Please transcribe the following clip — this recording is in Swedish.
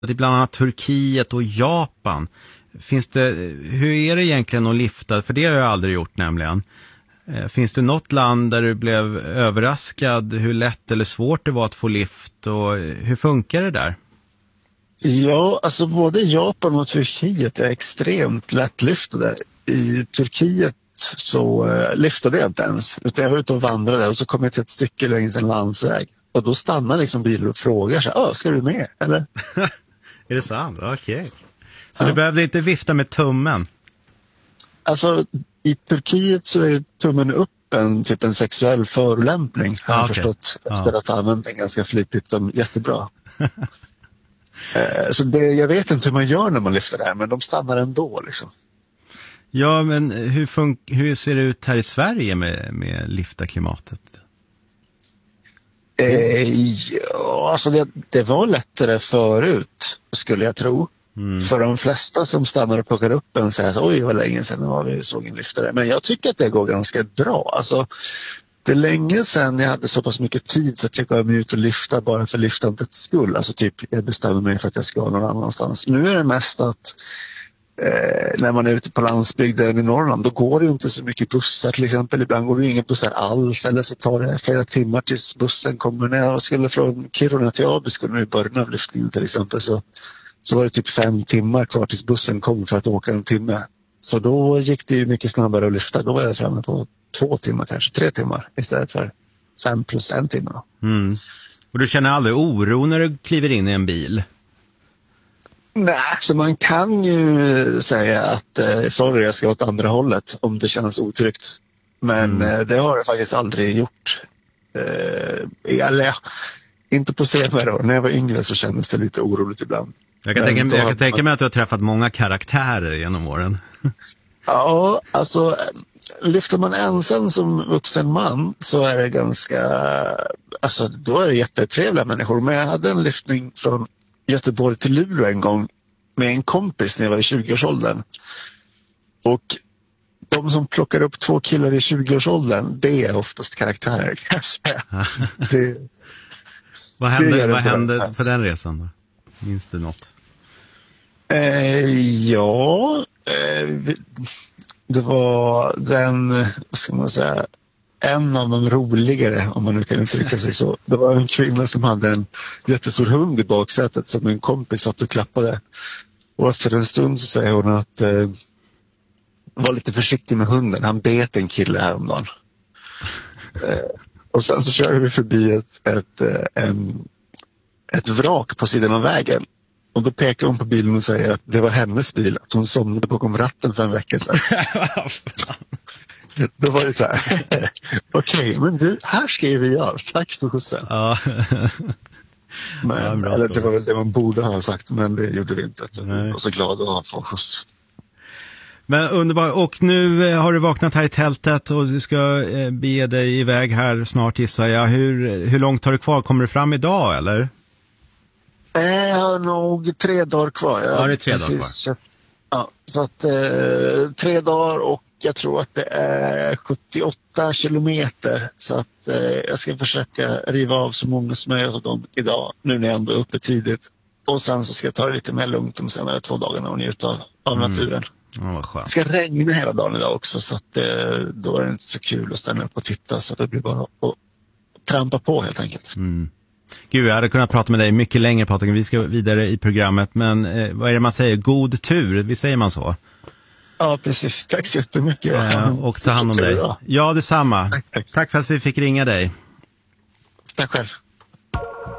i bland annat Turkiet och Japan. Hur är det egentligen att lifta? För det har jag aldrig gjort nämligen. Finns det något land där du blev överraskad hur lätt eller svårt det var att få lift, och hur funkar det där? Ja, alltså både Japan och Turkiet är extremt lättlyftade. I Turkiet så lyftade jag inte ens, utan jag var ute och vandrade och så kom jag till ett stycke längs en landsväg. Och då stannar liksom bilen och frågar så, ska du med? Eller? Är det sant? Okej. Så du behövde inte vifta med tummen? Alltså, i Turkiet så är tummen upp typ en sexuell förolämpning. Har jag förstått efter att ha använt den ganska flitigt som jättebra. Så jag vet inte hur man gör när man lyfter det här, men de stannar ändå liksom. Ja, men hur ser det ut här i Sverige med liftarklimatet? Ja, alltså det var lättare förut, skulle jag tro. För de flesta som stannar och plockar upp en säger att oj, vad länge sedan vi såg en lyftare. Men jag tycker att det går ganska bra. Alltså, det är länge sedan jag hade så pass mycket tid så att jag gav mig ut och lyfta bara för lyftandets skull. Alltså typ jag bestämmer mig för att jag ska någon annanstans. Nu är det mest att när man är ute på landsbygden i Norrland, då går det ju inte så mycket bussar till exempel. Ibland går det inga bussar alls, eller så tar det flera timmar tills bussen kommer. När jag skulle från Kiruna till Abisko i början av lyftningen till exempel, så var det typ 5 timmar kvar tills bussen kom för att åka en timme. Så då gick det ju mycket snabbare att lyfta. Då var jag framme på 2 timmar, kanske 3 timmar istället för 5 plus 1 timme. Och du känner aldrig oro när du kliver in i en bil? Nej, så man kan ju säga att sorry, jag ska åt andra hållet om det känns otryggt. Men det har jag faktiskt aldrig gjort. Eller inte på senare år. När jag var yngre så kändes det lite oroligt ibland. Jag kan tänka mig att du har träffat många karaktärer genom åren. Ja, alltså lyfter man ensam som vuxen man så är det ganska, alltså då är det jättetrevliga människor. Men jag hade en lyftning från Göteborg till Luleå en gång med en kompis när jag var i 20-årsåldern. Och de som plockar upp 2 killar i 20-årsåldern, det är oftast karaktärer, kan jag säga. Vad hände på den resan då? Minns du något? Det var vad ska man säga, en av de roligare, om man nu kan uttrycka sig så. Det var en kvinna som hade en jättestor hund i baksätet som en kompis satt och klappade. Och efter en stund så säger hon att var lite försiktig med hunden. Han bet en kille häromdagen. Och sen så kör vi förbi ett vrak på sidan av vägen. Och då pekar hon på bilen och säger att det var hennes bil. Att hon somnade bakom ratten för en vecka sedan. Då var det så här. Okej, men du, här skriver jag. Tack för skjutsen. Ja. Men, eller det var väl det man borde ha sagt, men det gjorde vi inte. Jag var så glad att få skjuts. Men underbart. Och nu har du vaknat här i tältet och du ska bege dig iväg här snart, gissar jag. Hur långt har du kvar? Kommer du fram idag, eller? Jag har nog 3 dagar kvar. Ja, det är 3 dagar kvar. Ja, så att 3 dagar och jag tror att det är 78 kilometer. Så att jag ska försöka riva av så många som möjligt av dem idag, nu när jag ändå är uppe tidigt. Och sen så ska jag ta det lite mer lugnt de senare 2 dagarna och njuta av naturen. Ja, vad skönt. Det ska regna hela dagen idag också, så att då är det inte så kul att stanna upp och titta. Så det blir bara att trampa på helt enkelt. Gud, jag hade kunnat prata med dig mycket längre, Patrik. Vi ska vidare i programmet. Men vad är det man säger? God tur, vi säger man så? Ja, precis. Tack så jättemycket. Och ta hand om dig. Ja, detsamma. Tack för att vi fick ringa dig. Tack själv.